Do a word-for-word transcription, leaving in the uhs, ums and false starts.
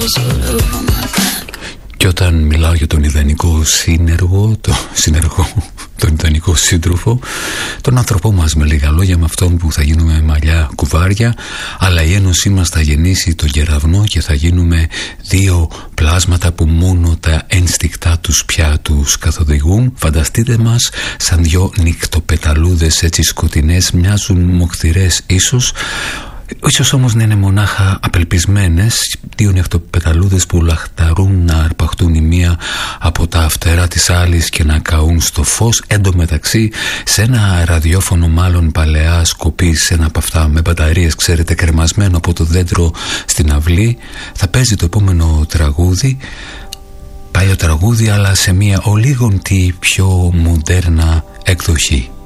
Και όταν μιλάω για τον ιδανικό σύνεργο, το συνεργό, τον ιδανικό σύντροφο, τον άνθρωπό μας, με λίγα λόγια, με αυτόν που θα γίνουμε μαλλιά κουβάρια, αλλά η ένωσή μας θα γεννήσει τον κεραυνό και θα γίνουμε δύο πλάσματα που μόνο τα ένστικτά τους πια τους καθοδηγούν. Φανταστείτε μας σαν δυο νυχτοπεταλούδες έτσι σκοτεινές, μοιάζουν μοχθηρές ίσως, ίσως όμως να είναι μονάχα απελπισμένες, δύο νυχτοπεταλούδες που λαχταρούν να αρπαχτούν η μία από τα φτερά της άλλης και να καούν στο φως. Εν τω μεταξύ, σε ένα ραδιόφωνο μάλλον παλαιά σκοπή, σε ένα από αυτά με μπαταρίες, ξέρετε, κρεμασμένο από το δέντρο στην αυλή, θα παίζει το επόμενο τραγούδι, παλιό τραγούδι, αλλά σε μια ολίγοντη πιο μοντέρνα εκδοχή.